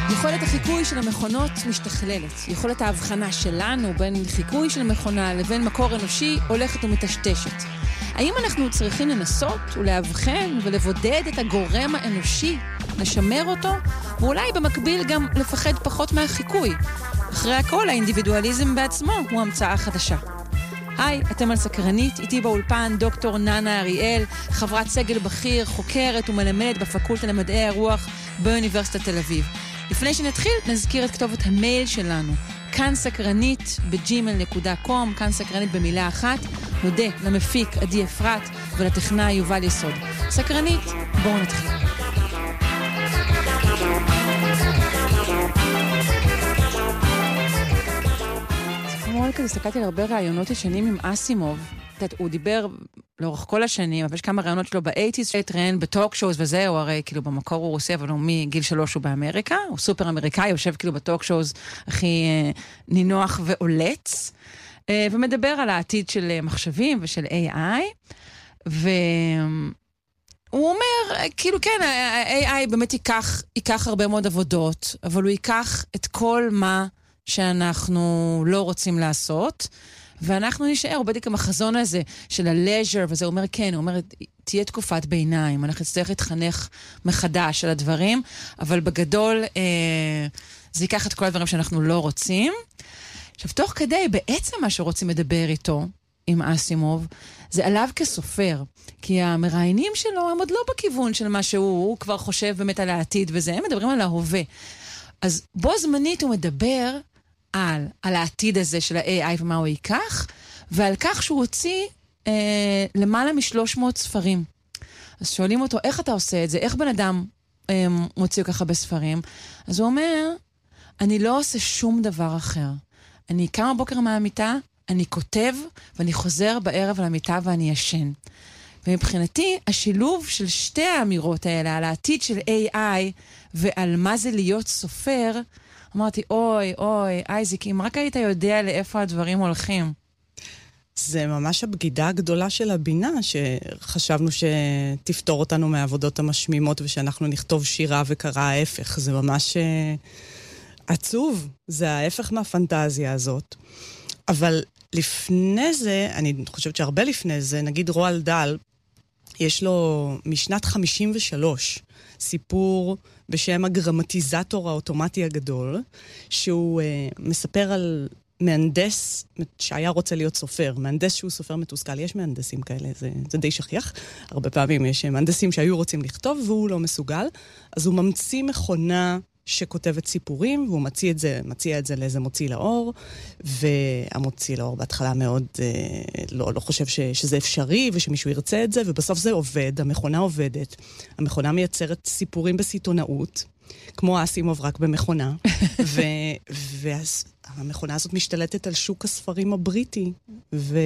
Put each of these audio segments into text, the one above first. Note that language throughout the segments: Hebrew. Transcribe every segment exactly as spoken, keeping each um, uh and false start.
יכולת החיקוי של המכונות משתכללת. יכולת ההבחנה שלנו בין חיקוי של המכונה לבין מקור אנושי הולכת ומטשטשת. האם אנחנו צריכים לנסות ולהבחן ולבודד את הגורם האנושי, לשמר אותו, ואולי במקביל גם לפחד פחות מהחיקוי? אחרי הכל, האינדיבידואליזם בעצמו הוא המצאה חדשה. היי, אתם על סקרנית, איתי באולפן דוקטור ננה אריאל, חברת סגל בכיר, חוקרת ומלמדת בפקולטה למדעי הרוח באוניברסיטת תל אביב. לפני שנתחיל, נזכיר את כתובת המייל שלנו, כאן סקרנית בג'ימייל נקודה קום, כאן סקרנית במילה אחת. נודה למפיק עדי אפרת ולטכנאי יובל יסוד. סקרנית, בואו נתחיל. כמו כזה, הסתכלתי על הרבה רעיונות ישנים עם אסימוב. הוא דיבר לאורך כל השנים, אבל יש כמה רעיונות שלו ב-שמונים, התראיין בטוק שואוז וזהו, הרי כאילו במקור הוא רוסי, אבל הוא מגיל שלוש הוא באמריקה, הוא סופר אמריקאי, יושב כאילו בטוק שואוז הכי אה, נינוח ועולץ, אה, ומדבר על העתיד של מחשבים ושל איי איי, והוא אומר, כאילו כן, ה-איי איי באמת ייקח, ייקח הרבה מאוד עבודות, אבל הוא ייקח את כל מה שאנחנו לא רוצים לעשות, ואנחנו נשאר, הוא בדיוק המחזון הזה של הלז'ר, וזה אומר כן, הוא אומר, תהיה תקופת ביניים, אנחנו נצטרך להתחנך מחדש על הדברים, אבל בגדול אה, זה ייקח את כל הדברים שאנחנו לא רוצים. עכשיו, תוך כדי, בעצם מה שרוצים לדבר איתו, עם אסימוב, זה עליו כסופר, כי המראיינים שלו הם עוד לא בכיוון של מה שהוא, הוא כבר חושב באמת על העתיד וזה, הם מדברים על ההווה. אז בו זמנית הוא מדבר על, על העתיד הזה של ה-איי איי ומה הוא ייקח, ועל כך שהוא הוציא אה, למעלה משלוש מאות ספרים. אז שואלים אותו, איך אתה עושה את זה? איך בן אדם אה, מוציא ככה בספרים? אז הוא אומר, אני לא עושה שום דבר אחר. אני קם בבוקר מהמיטה, אני כותב, ואני חוזר בערב למיטה ואני ישן. ומבחינתי, השילוב של שתי האמירות האלה, על העתיד של איי איי ועל מה זה להיות סופר, אמרתי, אוי, אוי, אייזיק, אם רק היית יודע לאיפה הדברים הולכים. זה ממש הבגידה הגדולה של הבינה, שחשבנו שתפתור אותנו מהעבודות המשמימות, ושאנחנו נכתוב שירה וקרא ההפך. זה ממש עצוב, זה ההפך מהפנטזיה הזאת. אבל לפני זה, אני חושבת שהרבה לפני זה, נגיד רועל דל, יש לו משנת חמישים ושלוש סיפור בשם הגרמטיזטור האוטומטי הגדול, שהוא uh, מספר על מהנדס שהיה רוצה להיות סופר, מהנדס שהוא סופר מתוסכל. יש מהנדסים כאלה, זה, זה די שכיח. הרבה פעמים יש מהנדסים שהיו רוצים לכתוב והוא לא מסוגל, אז הוא ממציא מכונה שכותבת סיפורים, והוא מציע את זה, מציע את זה לאיזה מוציא לאור, והמוציא לאור בהתחלה מאוד אה, לא, לא חושב ש, שזה אפשרי, ושמישהו ירצה את זה, ובסוף זה עובד, המכונה עובדת. המכונה מייצרת סיפורים בסיטונאות, כמו אסימוב רק במכונה, ו, והמכונה הזאת משתלטת על שוק הספרים הבריטי, ו...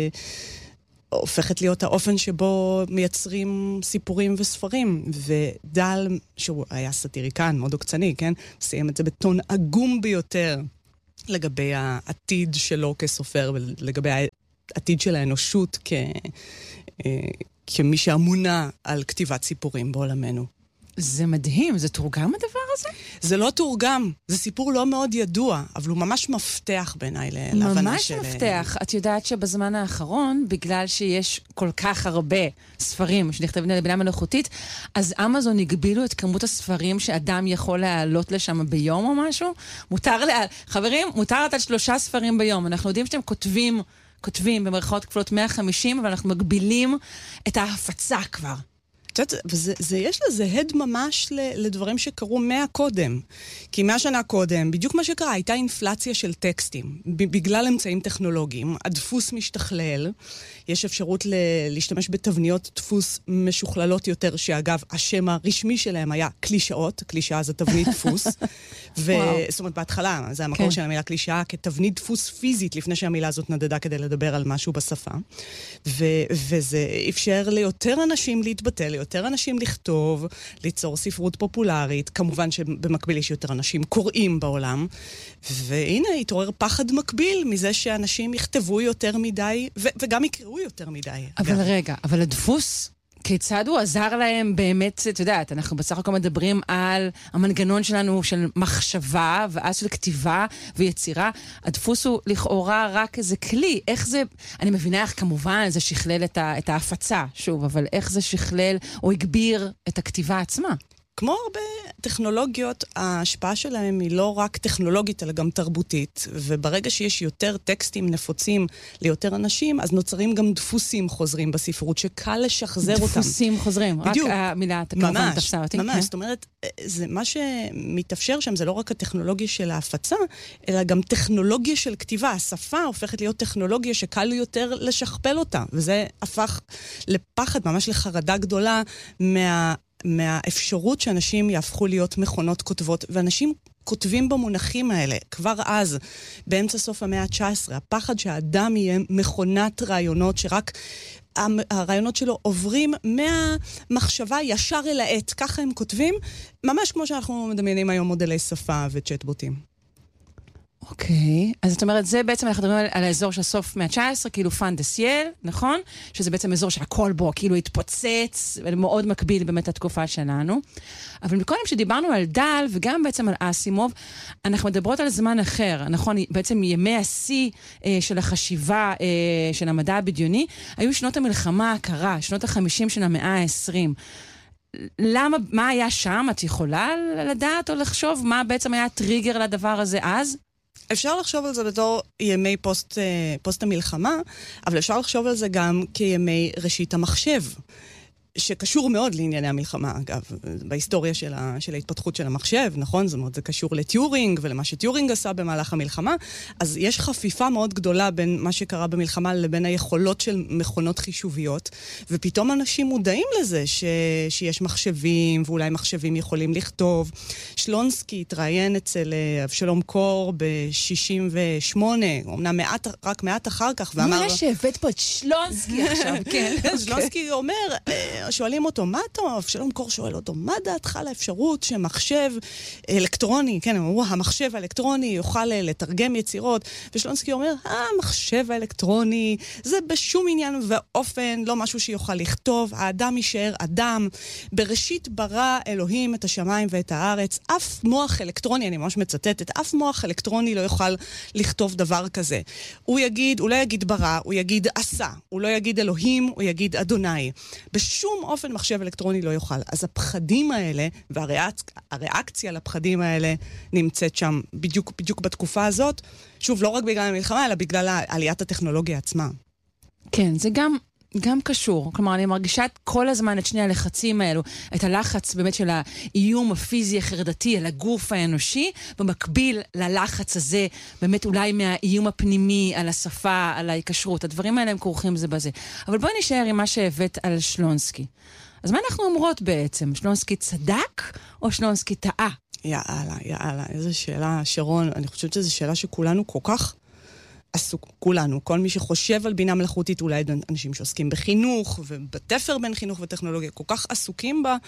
הופכת להיות האופן שבו מייצרים סיפורים וספרים. ודל, שהוא היה סטיריקן, מאוד עוקצני, כן? סיים את זה בטון עגום ביותר לגבי העתיד שלו כסופר, ולגבי העתיד של האנושות כ... כמי שאמונה על כתיבת סיפורים בעולמנו. זה מדהים, זה תורגם הדבר הזה? זה לא תורגם, זה סיפור לא מאוד ידוע, אבל הוא ממש מפתח בעיניי להבנה של... ממש מפתח. את יודעת שבזמן האחרון, בגלל שיש כל כך הרבה ספרים שנכתבים על בינה מלאכותית, אז אמזון הגבילו את כמות הספרים שאדם יכול להעלות לשם ביום או משהו. מותר לה... חברים, מותר לתת שלושה ספרים ביום. אנחנו יודעים שאתם כותבים, כותבים במרכאות כפולות מאה וחמישים, אבל אנחנו מגבילים את ההפצה כבר. וזה, זה, יש לזה הד ממש לדברים שקרו מהקודם. כי מהשנה קודם, בדיוק מה שקרה, הייתה אינפלציה של טקסטים. בגלל אמצעים טכנולוגיים, הדפוס משתכלל, יש אפשרות ל- להשתמש בתבניות דפוס משוכללות יותר, שאגב, השם הרשמי שלהם היה קלישאות, קלישאה זה תבנית דפוס. ו- זאת אומרת, בהתחלה, זה המקור כן. של המילה קלישאה, כתבנית דפוס פיזית, לפני שהמילה הזאת נדדה כדי לדבר על משהו בשפה. ו- וזה אפשר ליותר אנשים להתבטא, ליותר אנשים לכתוב, ליצור ספרות פופולרית. כמובן שבמקביל יש יותר אנשים קוראים בעולם. והנה, התעורר פחד מקביל מזה שאנשים יכתבו יותר מדי, ו- וגם יקראו יותר מדי. אבל גם. רגע, אבל הדפוס כיצד הוא עזר להם באמת, את יודעת, אנחנו בסך הכל מדברים על המנגנון שלנו של מחשבה, ואז של כתיבה ויצירה. הדפוס הוא לכאורה רק איזה כלי. איך זה, אני מבינה איך כמובן זה שכלל את, ה, את ההפצה, שוב, אבל איך זה שכלל או הגביר את הכתיבה עצמה? כמו הרבה טכנולוגיות, ההשפעה שלהם היא לא רק טכנולוגית, אלא גם תרבותית. וברגע שיש יותר טקסטים נפוצים ליותר אנשים, אז נוצרים גם דפוסים חוזרים בספרות, שקל לשחזר אותם. דפוסים חוזרים. בדיוק. רק המילה כמובן תפסה אותי. ממש, זאת אומרת, זה מה שמתאפשר שם, זה לא רק הטכנולוגיה של ההפצה, אלא גם טכנולוגיה של כתיבה. השפה הופכת להיות טכנולוגיה שקל יותר לשכפל אותה. וזה הפך לפחד, ממש לחרדה גדולה מה... מהאפשרות שאנשים יהפכו להיות מכונות כותבות, ואנשים כותבים במונחים האלה, כבר אז, באמצע סוף המאה ה-תשע עשרה, הפחד שהאדם יהיה מכונת רעיונות, שרק הרעיונות שלו עוברים מהמחשבה ישר אל העט, ככה הם כותבים, ממש כמו שאנחנו מדמיינים היום מודלי שפה וצ'טבוטים. אוקיי, אז זאת אומרת, זה בעצם אנחנו מדברים על, על האזור של סוף מאה ה-תשע עשרה, כאילו פן דה סייל, נכון? שזה בעצם אזור שהכל בו כאילו התפוצץ, ומאוד מקביל באמת לתקופה שלנו. אבל מקודם שדיברנו על דל, וגם בעצם על אסימוב, אנחנו מדברות על זמן אחר, נכון? בעצם ימי השיא אה, של החשיבה אה, של המדע הבדיוני, היו שנות המלחמה הקרה, שנות החמישים של המאה ה-עשרים. למה, מה היה שם? את יכולה לדעת או לחשוב מה בעצם היה הטריגר לדבר הזה אז? אפשר לחשוב על זה בתור ימי פוסט, פוסט המלחמה, אבל אפשר לחשוב על זה גם כימי ראשית המחשב, שקשור מאוד לענייני המלחמה, אגב, בהיסטוריה של, ה, של ההתפתחות של המחשב, נכון? זאת אומרת, זה קשור לטיורינג ולמה שטיורינג עשה במהלך המלחמה, אז יש חפיפה מאוד גדולה בין מה שקרה במלחמה לבין היכולות של מכונות חישוביות, ופתאום אנשים מודעים לזה ש, שיש מחשבים, ואולי מחשבים יכולים לכתוב. שלונסקי התראיין אצל אבשלום קור ב-שישים ושמונה, אמנם מעט, רק מעט אחר כך, ואמר... מה שהבאת פה את שלונסקי עכשיו, כן. שלונסקי אומר... שואלים אותו, מה אתה? אבשלום קור שואל אותו, מה דעתך לאפשרות שמחשב אלקטרוני, כן, הם אמרו, המחשב האלקטרוני יוכל לתרגם יצירות, ושלונסקי אומר, המחשב האלקטרוני, זה בשום עניין ואופן, לא משהו שיוכל לכתוב, האדם יישאר אדם, בראשית ברא אלוהים את השמיים ואת הארץ, אף מוח אלקטרוני, אני ממש מצטטת, אף מוח אלקטרוני לא יוכל לכתוב דבר כזה. הוא יגיד, הוא לא יגיד ברא, הוא יגיד עשה, הוא לא יגיד אלוהים, הוא יגיד אדוני. בשום אופן מחשב אלקטרוני לא יוכל. אז הפחדים האלה, והריאקציה לפחדים האלה נמצאת שם בדיוק, בדיוק בתקופה הזאת. שוב, לא רק בגלל המלחמה, אלא בגלל עליית הטכנולוגיה עצמה. כן, זה גם... גם קשור. כלומר, אני מרגישה כל הזמן את שני הלחצים האלו, את הלחץ באמת של האיום הפיזי החרדתי על הגוף האנושי, במקביל ללחץ הזה, באמת אולי מהאיום הפנימי על השפה, על ההיקשרות. הדברים האלה הם כרוכים זה בזה. אבל בואי נשאר עם מה שהבאת על שלונסקי. אז מה אנחנו אומרות בעצם? שלונסקי צדק או שלונסקי טעה? יאללה, יאללה, איזו שאלה, שרון. אני חושבת שזו שאלה שכולנו כל כך עסוק, כולנו, כל מי שחושב על בינה מלאכותית, אולי אנשים שעוסקים בחינוך, ובתפר בין חינוך וטכנולוגיה, כל כך עסוקים בה.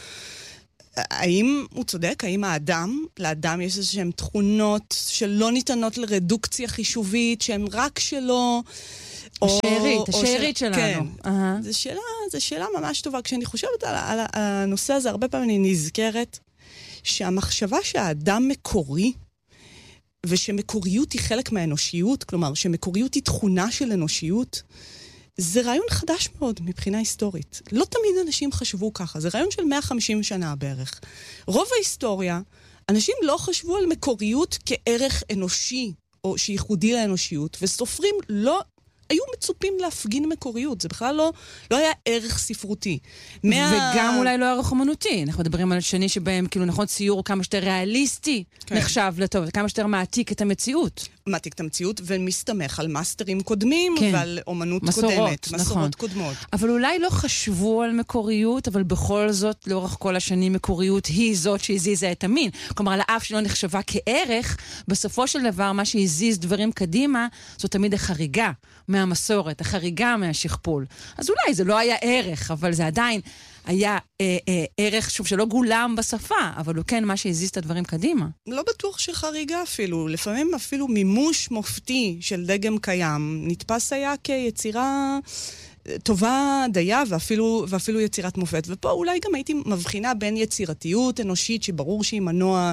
האם הוא צודק? האם האדם, לאדם יש איזשהם תכונות שלא ניתנות לרדוקציה חישובית, שהן רק שלו... השארית, השארית שלנו. כן. זו שאלה, זו שאלה ממש טובה. כשאני חושבת על, על, על הנושא הזה, הרבה פעמים אני נזכרת שהמחשבה שהאדם מקורי, ושמקוריות היא חלק מהאנושיות, כלומר, שמקוריות היא תכונה של אנושיות, זה רעיון חדש מאוד מבחינה היסטורית. לא תמיד אנשים חשבו ככה, זה רעיון של מאה וחמישים שנה בערך. רוב ההיסטוריה, אנשים לא חשבו על מקוריות כערך אנושי, או שייחודי לאנושיות, וסופרים לא... היו מצופים להפגין מקוריות, זה בכלל לא, לא היה ערך ספרותי. מה... וגם אולי לא ערך אומנותי, אנחנו מדברים על שני שבהם, כאילו נכון, ציור כמה שיותר ריאליסטי כן. נחשב לטוב, כמה שיותר מעתיק את המציאות. מעתיק את המציאות ומסתמך על מאסטרים קודמים כן. ועל אומנות מסורות, קודמת, מסורות נכון. קודמות. אבל אולי לא חשבו על מקוריות, אבל בכל זאת, לאורך כל השנים, מקוריות היא זאת שהזיזה את המין. כלומר, על האף שלא נחשבה כערך, בסופו של דבר, מה שהזיז דברים קדימה, זאת תמיד החריגה מהמסורת, החריגה מהשכפול. אז אולי זה לא היה ערך, אבל זה עדיין היה אה, אה, ערך, שוב, שלא גולם בשפה, אבל הוא כן מה שהזיז את הדברים קדימה. לא בטוח שחריגה אפילו. לפעמים אפילו מימוש מופתי של דגם קיים, נתפס היה כיצירה טובה דייה ואפילו, ואפילו יצירת מופת. ופה אולי גם הייתי מבחינה בין יצירתיות אנושית, שברור שהיא מנוע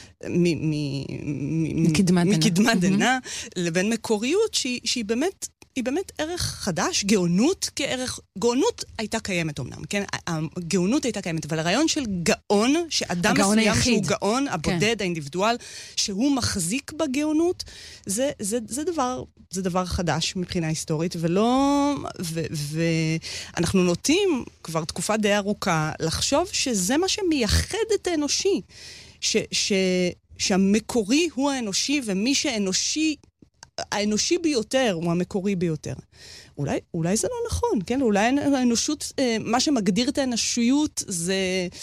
מקדמת דנא, לבין מקוריות שהיא באמת... היא באמת ערך חדש, גאונות כערך, גאונות הייתה קיימת אומנם, כן? הגאונות הייתה קיימת, אבל הרעיון של גאון, שאדם מסוים שהוא גאון, הבודד, כן. האינדיבידואל, שהוא מחזיק בגאונות, זה, זה, זה דבר, זה דבר חדש מבחינה היסטורית, ולא, ו, ואנחנו נוטים כבר תקופה די ארוכה לחשוב שזה מה שמייחד את האנושי, ש, ש, שהמקורי הוא האנושי, ומי שאנושי האנושי ביותר הוא המקורי ביותר. אולי, אולי זה לא נכון, כן? אולי האנושות, מה שמגדיר את האנושיות זה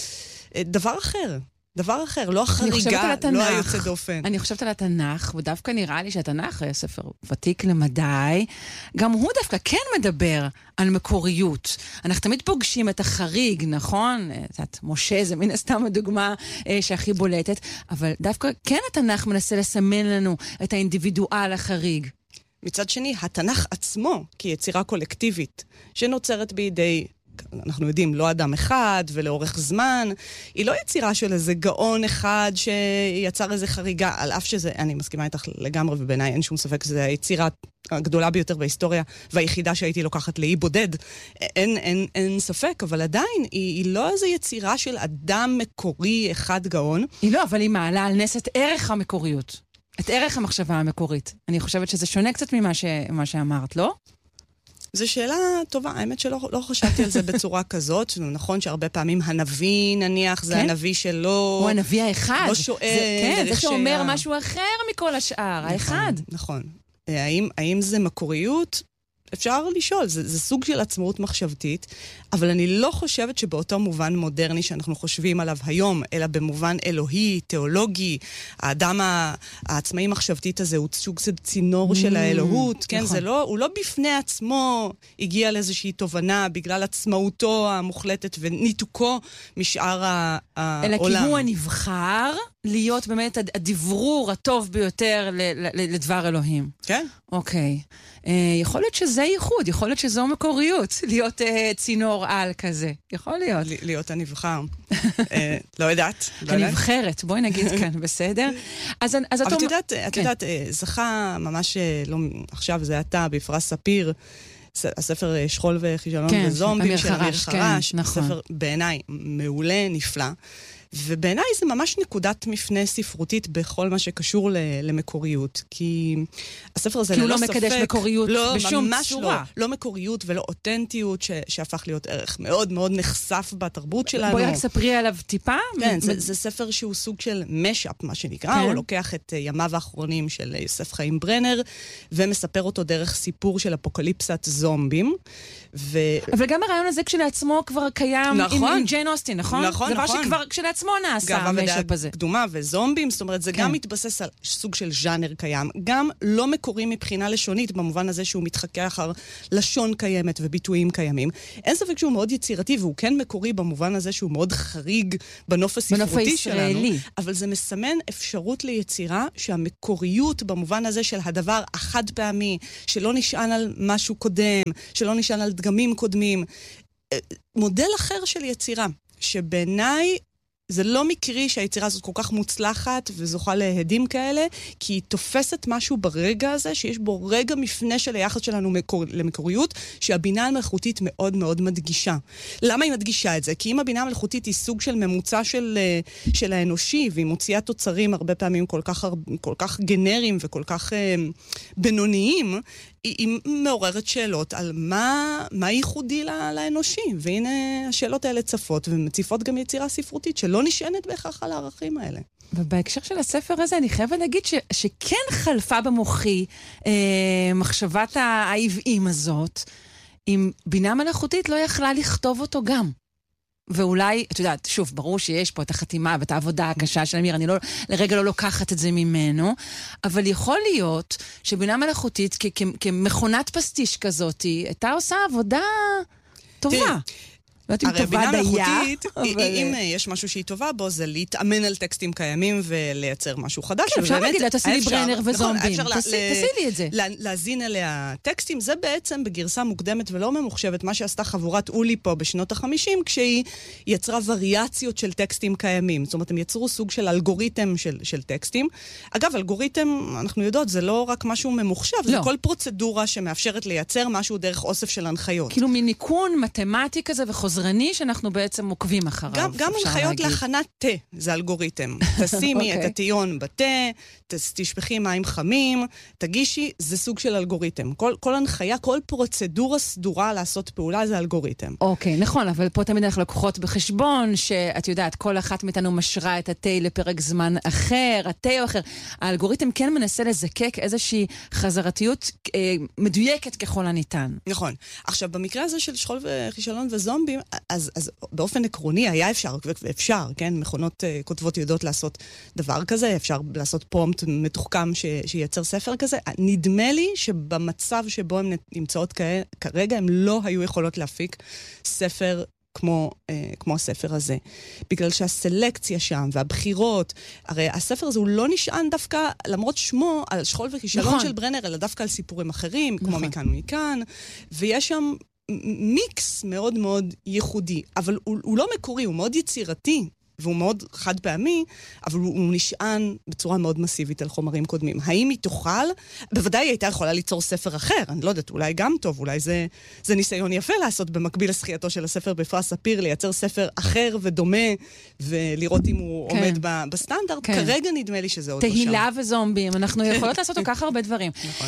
דבר אחר. דבר אחר, לא החריגה, לא היוצא דופן. אני חושבת על התנ"ך, ודווקא נראה לי שהתנ"ך, ספר ותיק למדי, גם הוא דווקא כן מדבר על מקוריות. אנחנו תמיד פוגשים את החריג, נכון? את משה, זה מן הסתם הדוגמה אה, שהכי בולטת, אבל דווקא כן התנ"ך מנסה לסמן לנו את האינדיבידואל החריג. מצד שני, התנ"ך עצמו, כיצירה קולקטיבית, שנוצרת בידי... אנחנו יודעים, לא אדם אחד ולאורך זמן, היא לא יצירה של איזה גאון אחד שיצר איזה חריגה, על אף שזה, אני מסכימה איתך לגמרי, ובעיניי אין שום ספק, שזה היצירה הגדולה ביותר בהיסטוריה, והיחידה שהייתי לוקחת לאי בודד, אין, אין, אין ספק, אבל עדיין, היא, היא לא איזו יצירה של אדם מקורי אחד גאון. היא לא, אבל היא מעלה על נס את ערך המקוריות, את ערך המחשבה המקורית. אני חושבת שזה שונה קצת ממה ש, מה שאמרת, לא? זו שאלה טובה, האמת שלא לא חשבתי על זה בצורה כזאת, נכון שהרבה פעמים הנביא נניח, זה כן? הנביא שלא... הוא הנביא האחד. לא שואל... זה, כן, זה שאומר שה... משהו אחר מכל השאר, נכון, האחד. נכון. האם, האם זה מקוריות? אפשר לשאול, זה, זה סוג של עצמאות מחשבתית, אבל אני לא חושבת שבאותו מובן מודרני שאנחנו חושבים עליו היום, אלא במובן אלוהי, תיאולוגי, האדם העצמאי מחשבתית הזה הוא סוג של צינור של האלוהות, כן? זה לא, הוא לא בפני עצמו הגיע לאיזושהי תובנה בגלל עצמאותו המוחלטת וניתוקו משאר העולם. אלא כי הוא הנבחר להיות באמת הדברור הטוב ביותר לדבר אלוהים. כן. אוקיי. יכול להיות שזה ייחוד, יכול להיות שזו מקוריות, להיות צינור על כזה. יכול להיות. להיות הנבחר. לא יודעת. הנבחרת, בואי נגיד כאן, בסדר? אבל את יודעת, את יודעת, זכה ממש, עכשיו זה אתה, בפרס ספיר, הספר שכול וחישלון וזומבים של אמיר חרש, ספר בעיניי מעולה, נפלא. ובעיניי זה ממש נקודת מפנה ספרותית בכל מה שקשור למקוריות, כי הספר הזה כי הוא לא מקדש מקוריות בשום צורה. לא, לא מקוריות ולא אותנטיות שהפך להיות ערך מאוד מאוד נחשף בתרבות שלנו. בואי רק ספרי עליו טיפה. כן, זה, זה ספר שהוא סוג של משאפ, מה שנקרא, הוא לוקח את ימיו האחרונים של יוסף חיים ברנר, ומספר אותו דרך סיפור של אפוקליפסת זומבים. ו... אבל גם הרעיון הזה כשלעצמו כבר קיים נכון. עם, עם ג'יין אוסטין, נכון? נכון, דבר נכון. שכבר כשלעצמו נעשה המשאפ הזה. קדומה וזומבים, זאת אומרת, זה כן. גם מתבסס על סוג של ז'אנר קיים, גם לא מקורי מבחינה לשונית, במובן הזה שהוא מתחכה אחר לשון קיימת וביטויים קיימים. אין ספק שהוא מאוד יצירתי, והוא כן מקורי במובן הזה שהוא מאוד חריג בנוף הספרותי שלנו, אבל זה מסמן אפשרות ליצירה שהמקוריות במובן הזה של הדבר החד פעמי, שלא נשען על משהו קודם, שלא נשען על דגמים קודמים, מודל אחר של יצירה, שבעיניי זה לא מקרי שהיצירה הזאת כל כך מוצלחת וזוכה להדים כאלה, כי היא תופסת משהו ברגע הזה, שיש בו רגע מפנה של היחס שלנו מקור... למקוריות, שהבינה המלאכותית מאוד מאוד מדגישה. למה היא מדגישה את זה? כי אם הבינה המלאכותית היא סוג של ממוצע של, של האנושי, והיא מוציאה תוצרים הרבה פעמים כל כך, כל כך גנריים וכל כך אה, בינוניים, היא, היא מעוררת שאלות על מה, מה ייחודי לאנושי. והנה השאלות האלה צפות, ומציפות גם יצירה ספרותית שלא נשענת בהכרח על הערכים האלה. ובהקשר של הספר הזה, אני חייבת להגיד ש, שכן חלפה במוחי אה, מחשבת העבעים הזאת, אם בינה מלאכותית לא יכלה לכתוב אותו גם. ואולי, את יודעת, שוב, ברור שיש פה את החתימה ואת העבודה הקשה של אמיר, אני לא, לרגע לא לוקחת את זה ממנו, אבל יכול להיות שבינה מלאכותית כ- כ- כמכונת פסטיש כזאת, הייתה עושה עבודה טובה. לא יודעת אם טובה דייה. אם יש משהו שהיא טובה בו, זה להתאמן על טקסטים קיימים ולייצר משהו חדש. כן, אפשר להגיד, תעשי לי ברנר וזומבים. תעשי לי את זה. להזין אליה טקסטים, זה בעצם בגרסה מוקדמת ולא ממוחשבת, מה שעשתה חבורת אולי פה בשנות ה-חמישים, כשהיא יצרה וריאציות של טקסטים קיימים. זאת אומרת, הם יצרו סוג של אלגוריתם של טקסטים. אגב, אלגוריתם, אנחנו יודעות, זה לא רק משהו ממוחשב, זה כל פרוצדורה שמאפשרת לייצר משהו דרך אוסף של הנחיות. כאילו מניקון מתמטי כזה וחוזרני שאנחנו בעצם עוקבים אחריו. גם, גם הנחיות להכנת תה, זה אלגוריתם. תשימי את הטיון בתה, תשפכי מים חמים, תגישי, זה סוג של אלגוריתם. כל, כל הנחיה, כל פרוצדורה סדורה לעשות פעולה זה אלגוריתם. אוקיי, נכון, אבל פה תמיד אנחנו לקוחות בחשבון שאת יודעת, כל אחת מאיתנו משרה את התה לפרק זמן אחר, התה או אחר. האלגוריתם כן מנסה לזקק איזושהי חזרתיות אה, מדויקת ככל הניתן. נכון. עכשיו, במקרה הזה של שכול וכישלון וזומבים, אז, אז באופן עקרוני היה אפשר, ואפשר, כן? מכונות uh, כותבות יודעות לעשות דבר כזה, אפשר לעשות פרומפט מתוחכם ש, שייצר ספר כזה. נדמה לי שבמצב שבו הן נמצאות כ, כרגע, הן לא היו יכולות להפיק ספר כמו, אה, כמו הספר הזה. בגלל שהסלקציה שם והבחירות, הרי הספר הזה הוא לא נשען דווקא, למרות שמו, על שכול וכישלון נכון. של ברנר, אלא דווקא על סיפורים אחרים, נכון. כמו מכאן ומכאן, ויש שם מיקס מאוד מאוד ייחודי, אבל הוא, הוא לא מקורי, הוא מאוד יצירתי, והוא מאוד חד פעמי, אבל הוא, הוא נשען בצורה מאוד מסיבית על חומרים קודמים. האם היא תוכל? בוודאי היא הייתה יכולה ליצור ספר אחר, אני לא יודעת, אולי גם טוב, אולי זה, זה ניסיון יפה לעשות במקביל לזכייתו של הספר בפרס ספיר, לייצר ספר אחר ודומה, ולראות אם הוא כן. עומד ב, בסטנדרט. כן. כרגע נדמה לי שזה עוד לא שם. תהילה וזומבים, אנחנו יכולות לעשות כל כך הרבה דברים. נכון.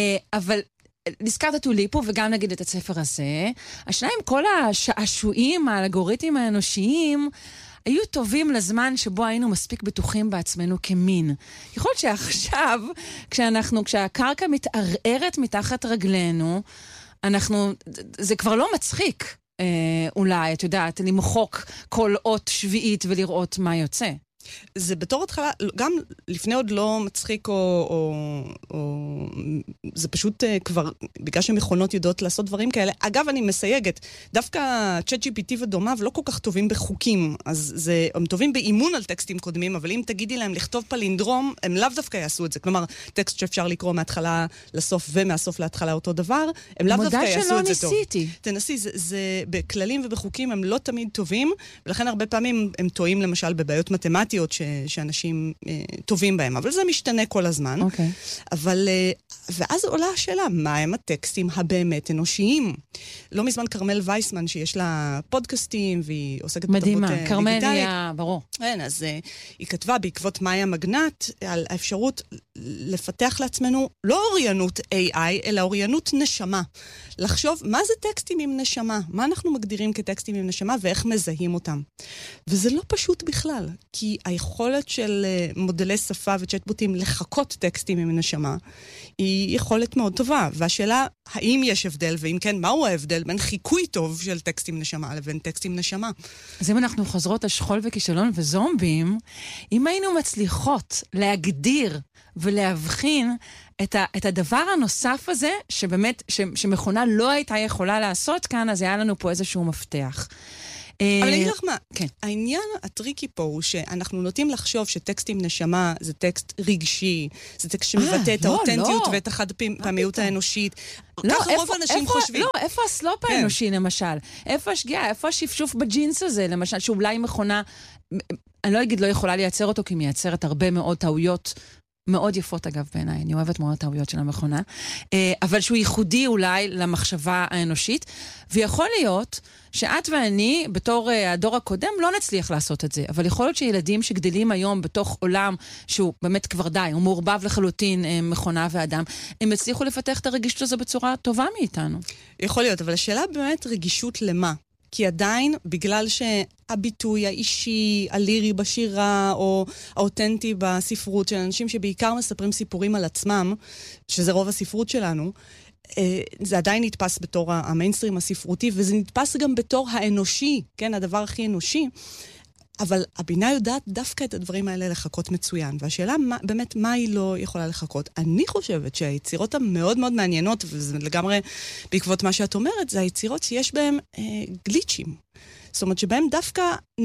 אבל נזכרת טוליפו, וגם נגיד את הספר הזה. השניים, כל השעשועים, האלגוריתמים האנושיים, היו טובים לזמן שבו היינו מספיק בטוחים בעצמנו כמין. יכול להיות שעכשיו, כשאנחנו, כשהקרקע מתערערת מתחת רגלינו, אנחנו, זה כבר לא מצחיק, אה, אולי, את יודעת, למחוק כל אות שביעית ולראות מה יוצא. זה בתור התחלה, גם לפני עוד לא מצחיק, או, או, או זה פשוט uh, כבר, בגלל שמכונות יודעות לעשות דברים כאלה. אגב, אני מסייגת, דווקא צ'אט ג'י פי טי ודומיו לא כל כך טובים בחוקים, אז זה, הם טובים באימון על טקסטים קודמים, אבל אם תגידי להם לכתוב פלינדרום, הם לאו דווקא יעשו את זה. כלומר, טקסט שאפשר לקרוא מההתחלה לסוף ומהסוף להתחלה אותו דבר, הם לאו דווקא יעשו את זה טוב. ניסיתי. תנסי, זה, זה בכללים ובחוקים הם לא תמיד טובים, ולכן הרבה פעמים הם טועים למשל בבעיות מתמטיות, ש, שאנשים אה, טובים בהם, אבל זה משתנה כל הזמן. Okay. אבל, אה, ואז עולה השאלה, מה הם הטקסטים הבאמת אנושיים? לא מזמן קרמל וייסמן, שיש לה פודקאסטים, והיא עוסקת בתרבות דיגיטלית. מדהימה, קרמל היא, ברור. כן, אז אה, היא כתבה בעקבות מאיה מגנט, על האפשרות לפתח לעצמנו לא אוריינות איי איי, אלא אוריינות נשמה. לחשוב, מה זה טקסטים עם נשמה? מה אנחנו מגדירים כטקסטים עם נשמה, ואיך מזהים אותם? וזה לא פשוט בכלל, כי היכולת של מודלי שפה וצ'טבוטים לחכות טקסטים עם נשמה, היא יכולת מאוד טובה. והשאלה, האם יש הבדל, ואם כן, מהו ההבדל בין חיקוי טוב של טקסטים נשמה לבין טקסטים נשמה? אז אם אנחנו חוזרות על שכול וכישלון וזומבים, אם היינו מצליחות להגדיר ולהבחין את, ה, את הדבר הנוסף הזה, שבאמת, ש, שמכונה לא הייתה יכולה לעשות כאן, אז היה לנו פה איזשהו מפתח. אבל אני אגיד לך מה, כן. העניין הטריקי פה הוא שאנחנו נוטים לחשוב שטקסטים נשמה זה טקסט רגשי, זה טקסט שמבטא את האותנטיות ואת החד פעמיות האנושית. ככה רוב האנשים חושבים. לא, איפה הסלופ האנושי למשל? איפה השגיאה? איפה השפשוף בג'ינס הזה למשל? שאולי מכונה, אני לא אגיד לא יכולה לייצר אותו, כי מייצרת הרבה מאוד טעויות מאוד יפות אגב בעיניי, אני אוהבת מאוד הטעויות של המכונה, אבל שהוא ייחודי אולי למחשבה האנושית, ויכול להיות שאת ואני, בתור הדור הקודם, לא נצליח לעשות את זה, אבל יכול להיות שילדים שגדלים היום בתוך עולם שהוא באמת כבר די, הוא מעורבב לחלוטין מכונה ואדם, הם הצליחו לפתח את הרגישות הזו בצורה טובה מאיתנו. יכול להיות, אבל השאלה באמת רגישות למה? כי עדיין, בגלל שהביטוי האישי, הלירי בשירה, או האותנטי בספרות של אנשים שבעיקר מספרים סיפורים על עצמם, שזה רוב הספרות שלנו, זה עדיין נתפס בתור המיינסטרים הספרותי, וזה נתפס גם בתור האנושי, כן, הדבר הכי אנושי. אבל הבינה יודעת דווקא את הדברים האלה לחכות מצוין. והשאלה מה, באמת מה היא לא יכולה לחכות. אני חושבת שהיצירות המאוד מאוד מעניינות, וזה לגמרי בעקבות מה שאת אומרת, זה היצירות שיש בהן אה, גליצ'ים. זאת אומרת שבהם דווקא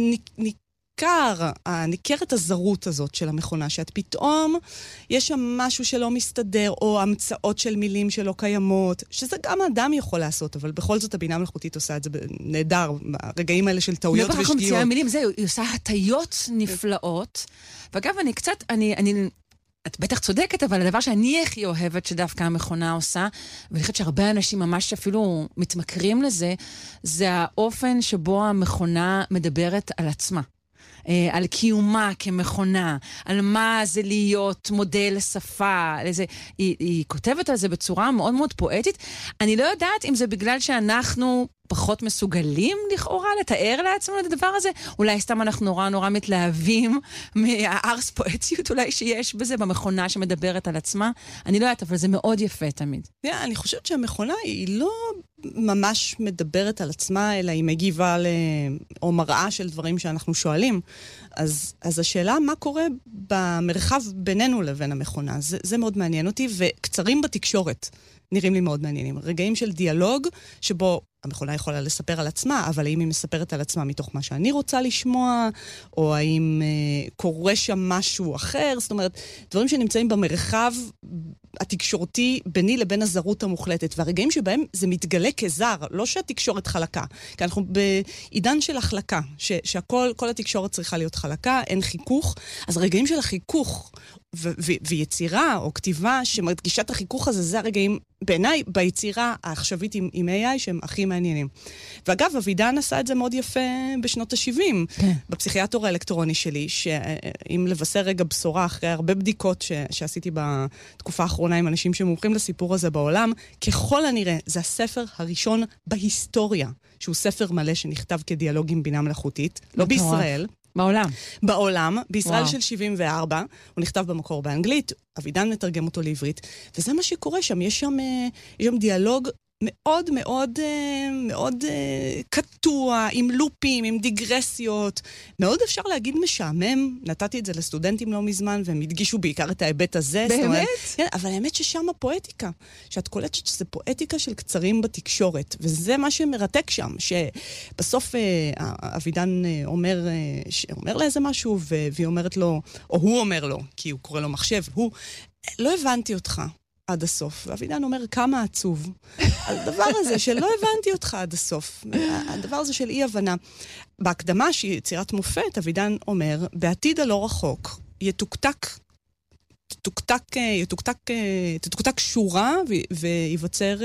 ניכר, ניכרת הזרות הזאת של המכונה, שאת פתאום יש שם משהו שלא מסתדר, או המצאות של מילים שלא קיימות, שזה גם האדם יכול לעשות, אבל בכל זאת הבינה המלאכותית עושה את זה נהדר, הרגעים האלה של טעויות ושגיאות. לא מציעה מילים, זהו, היא עושה הטיות נפלאות, ואגב, אני קצת, אני, אני, את בטח צודקת, אבל הדבר שאני הכי אוהבת שדווקא המכונה עושה, ואני חושבת שהרבה אנשים ממש אפילו מתמכרים לזה, זה האופן שבו המכונה מדברת על עצמה. על קיומה כמכונה, על מה זה להיות מודל שפה, לזה, היא, היא כותבת על זה בצורה מאוד מאוד פואטית. אני לא יודעת אם זה בגלל שאנחנו פחות מסוגלים לכאורה לתאר לעצמנו את הדבר הזה, אולי סתם אנחנו נורא נורא מתלהבים מהארס פואטיות אולי שיש בזה, במכונה שמדברת על עצמה. אני לא יודעת, אבל זה מאוד יפה תמיד. Yeah, אני חושבת שהמכונה היא לא ממש מדברת על עצמה, אלא היא מגיבה ל... או מראה של דברים שאנחנו שואלים. אז, אז השאלה מה קורה במרחב בינינו לבין המכונה, זה, זה מאוד מעניין אותי, וקצרים בתקשורת נראים לי מאוד מעניינים. רגעים של דיאלוג, שבו המכונה יכולה לספר על עצמה, אבל האם היא מספרת על עצמה מתוך מה שאני רוצה לשמוע, או האם אה, קורה שם משהו אחר, זאת אומרת, דברים שנמצאים במרחב התקשורתי ביני לבין הזרות המוחלטת, והרגעים שבהם זה מתגלה כזר, לא שהתקשורת חלקה, כי אנחנו בעידן של החלקה, ש- שהכל, כל התקשורת צריכה להיות חלקה, אין חיכוך, אז רגעים של החיכוך, ו- ו- ויצירה או כתיבה שמדגישה את החיכוך הזה, זה הרגעים בעיניי ביצירה העכשווית עם, עם איי איי שהם הכי מעניינים. ואגב, אבידן עשה את זה מאוד יפה בשנות ה-שבעים, כן. בפסיכיאטור האלקטרוני שלי, שאם לבשר רגע בשורה אחרי הרבה בדיקות ש- שעשיתי בתקופה האחרונה עם אנשים שמומחים לסיפור הזה בעולם, ככל הנראה זה הספר הראשון בהיסטוריה, שהוא ספר מלא שנכתב כדיאלוג עם בינה מלאכותית, לא בישראל, בעולם. בעולם, בישראל וואו. של שבעים וארבע, הוא נכתב במקור באנגלית, אבידן מתרגם אותו לעברית, וזה מה שקורה שם, יש שם, יש שם דיאלוג מאוד מאוד מאוד קטוע, עם לופים, עם דיגרסיות, מאוד אפשר להגיד משעמם, נתתי את זה לסטודנטים לא מזמן, והם הדגישו בעיקר את ההיבט הזה. באמת? אומרת, כן, אבל האמת ששם הפואטיקה, שאת קולטת שזה פואטיקה של קצרים בתקשורת, וזה מה שמרתק שם, שבסוף אבידן אומר, אומר לה איזה משהו, והיא אומרת לו, או הוא אומר לו, כי הוא קורא לו מחשב, הוא, לא הבנתי אותך. עד הסוף. ואבידן אומר, כמה עצוב. על הדבר הזה שלא הבנתי אותך עד הסוף. הדבר הזה של אי-הבנה. בהקדמה שהיא יצירת מופת, אבידן אומר, בעתיד הלא רחוק, יתוקתק, יתוקתק, יתוקתק, יתוקתק שורה ויווצר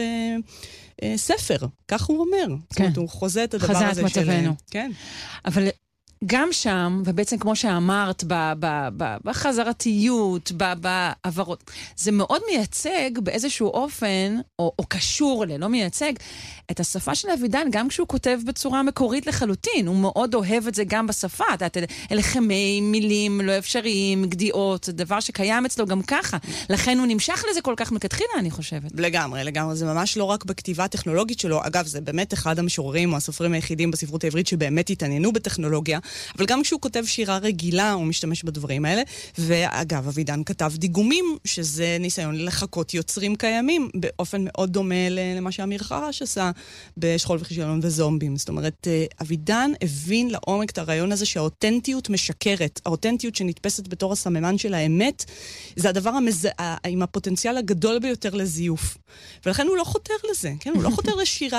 ספר. כך הוא אומר. כן. זאת אומרת, הוא חוזה את הדבר הזה של... חזה את מצבנו. כן. אבל... גם שם, ובעצם כמו שאמרת, ב- ב- ב- בחזרתיות, ב- בעברות, זה מאוד מייצג באיזשהו אופן, או, או קשור ל, לא מייצג, את השפה של אבידן, גם כשהוא כותב בצורה מקורית לחלוטין. הוא מאוד אוהב את זה גם בשפה. אלה חמי, מילים לא אפשריים, גדיעות, זה דבר שקיים אצלו גם ככה. לכן הוא נמשך לזה כל כך מכתחילה, אני חושבת. לגמרי, לגמרי. זה ממש לא רק בכתיבה הטכנולוגית שלו. אגב, זה באמת אחד המשוררים או הסופרים היחידים בספרות העברית שבאמת התעניינו בטכנולוגיה. אבל גם כשהוא כותב שירה רגילה, הוא משתמש בדברים האלה. ואגב, אבידן כתב דיגומים, שזה ניסיון לחכות יוצרים קיימים, באופן מאוד דומה למה שאמיר חרש עשה בשכול וכישלון וזומבים. זאת אומרת, אבידן הבין לעומק את הרעיון הזה שהאותנטיות משקרת. האותנטיות שנתפסת בתור הסממן של האמת, זה הדבר המז... עם הפוטנציאל הגדול ביותר לזיוף. ולכן הוא לא חותר לזה, כן? הוא לא חותר לשירה